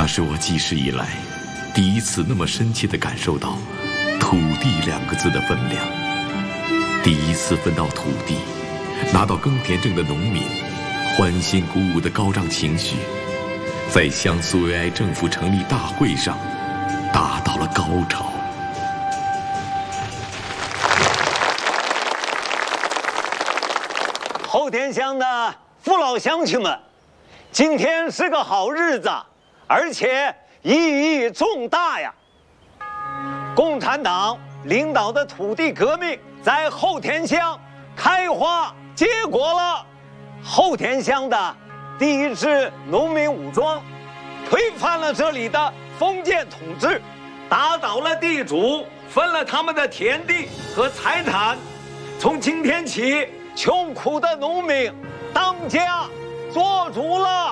那是我记事以来第一次那么深切地感受到土地2个字的分量。第一次分到土地，拿到耕田证的农民欢欣鼓舞的高涨情绪，在乡苏维埃政府成立大会上达到了高潮。 后田乡的父老乡亲们，今天是个好日子，而且意义重大呀！共产党领导的土地革命在后田乡开花结果了。后田乡的第一支农民武装推翻了这里的封建统治，打倒了地主，分了他们的田地和财产。从今天起，穷苦的农民当家做主了。